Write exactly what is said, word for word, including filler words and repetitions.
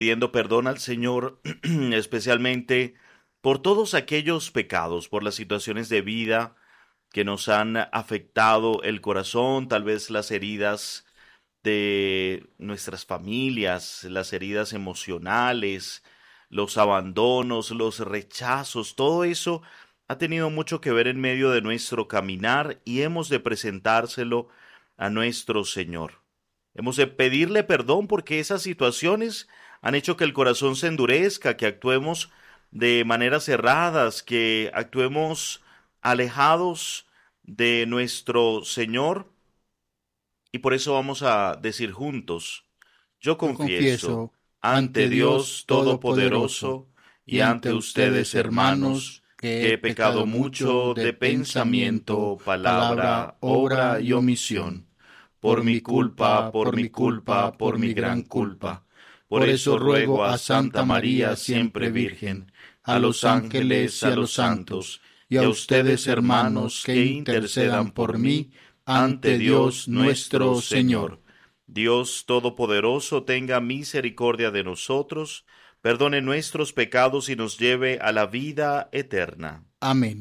pidiendo perdón al Señor, especialmente por todos aquellos pecados, por las situaciones de vida que nos han afectado el corazón, tal vez las heridas de nuestras familias, las heridas emocionales, los abandonos, los rechazos, todo eso ha tenido mucho que ver en medio de nuestro caminar y hemos de presentárselo a nuestro Señor. Hemos de pedirle perdón porque esas situaciones han hecho que el corazón se endurezca, que actuemos de maneras cerradas, que actuemos alejados de nuestro Señor. Y por eso vamos a decir juntos: yo Yo confieso confieso ante ante Dios Dios Todopoderoso Todopoderoso y y ante ante ustedes, ustedes, hermanos, hermanos, que que he he pecado pecado mucho mucho de de pensamiento, pensamiento, palabra, palabra, obra obra y y omisión, omisión. por Por mi mi culpa, culpa, por por mi mi culpa, culpa, por por mi mi gran gran culpa. culpa. Por Por eso eso ruego ruego a a Santa Santa María, María, siempre siempre Virgen, Virgen, a a los los ángeles, ángeles a y a los los santos, santos, y y a a ustedes, ustedes, hermanos, hermanos, que que intercedan intercedan por por mí mí ante ante Dios Dios nuestro nuestro Señor. Señor. Dios Todopoderoso tenga misericordia de nosotros, perdone nuestros pecados y nos lleve a la vida eterna. Amén.